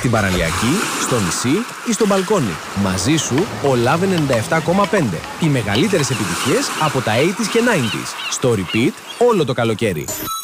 Στην παραλιακή, στο νησί ή στο μπαλκόνι. Μαζί σου ο Love 97,5. Οι μεγαλύτερες επιτυχίες από τα 80s και 90s. Στο repeat όλο το καλοκαίρι.